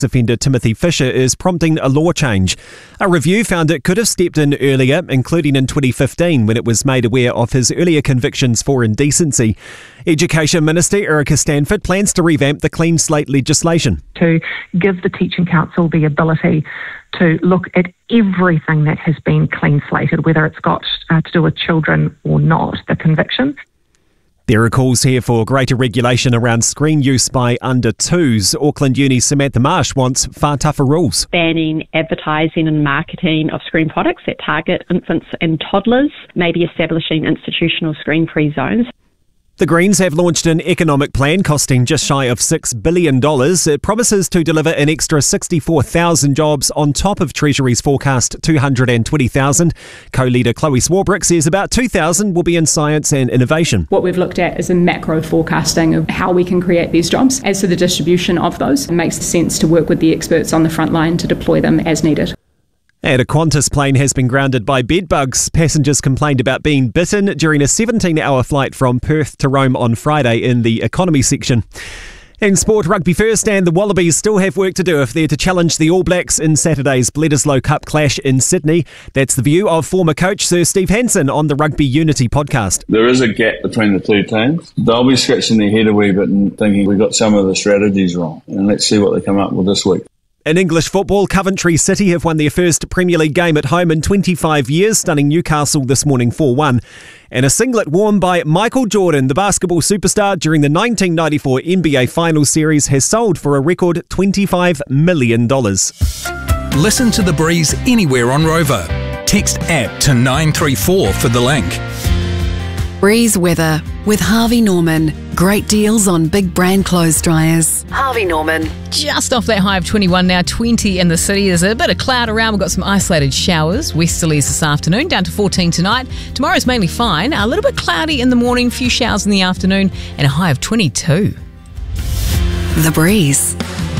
Offender Timothy Fisher is prompting a law change. A review found it could have stepped in earlier, including in 2015 when it was made aware of his earlier convictions for indecency. Education Minister Erica Stanford plans to revamp the Clean Slate legislation. To give the Teaching Council the ability to look at everything that has been clean slated, whether it's got to do with children or not, the conviction. There are calls here for greater regulation around screen use by under twos. Auckland Uni's Samantha Marsh wants far tougher rules. Banning advertising and marketing of screen products that target infants and toddlers, maybe establishing institutional screen-free zones. The Greens have launched an economic plan costing just shy of $6 billion. It promises to deliver an extra 64,000 jobs on top of Treasury's forecast 220,000. Co-leader Chloe Swarbrick says about 2,000 will be in science and innovation. What we've looked at is a macro forecasting of how we can create these jobs. As to the distribution of those, it makes sense to work with the experts on the front line to deploy them as needed. And a Qantas plane has been grounded by bedbugs. Passengers complained about being bitten during a 17-hour flight from Perth to Rome on Friday in the economy section. In sport, rugby first, and the Wallabies still have work to do if they're to challenge the All Blacks in Saturday's Bledisloe Cup clash in Sydney. That's the view of former coach Sir Steve Hansen on the Rugby Unity podcast. There is a gap between the two teams. They'll be scratching their head a wee bit and thinking we got some of the strategies wrong. And let's see what they come up with this week. In English football, Coventry City have won their first Premier League game at home in 25 years, stunning Newcastle this morning 4-1. And a singlet worn by Michael Jordan, the basketball superstar, during the 1994 NBA Finals series has sold for a record $25 million. Listen to The Breeze anywhere on Rover. Text APP to 934 for the link. Breeze weather with Harvey Norman. Great deals on big brand clothes dryers. Harvey Norman. Just off that high of 21 now, 20 in the city. There's a bit of cloud around. We've got some isolated showers. Westerlies this afternoon, down to 14 tonight. Tomorrow's mainly fine. A little bit cloudy in the morning, few showers in the afternoon, and a high of 22. The Breeze.